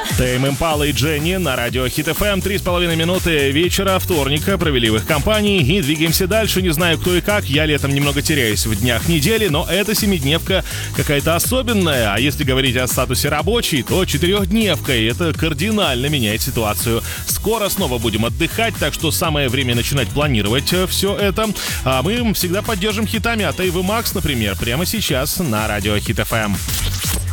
Тейм Импала и Дженни на радио Хит ФМ. 3,5 минуты вечера вторника провели в их компании и двигаемся дальше. Не знаю, кто и как, я летом немного теряюсь в днях недели, но эта семидневка какая-то особенная. А если говорить о статусе рабочий, то четырехдневка, и это кардинально меняет ситуацию. Скоро снова будем отдыхать, так что самое время начинать планировать все это. А мы всегда поддержим хитами от Эйвы Макс, например, прямо сейчас на радио Хит ФМ.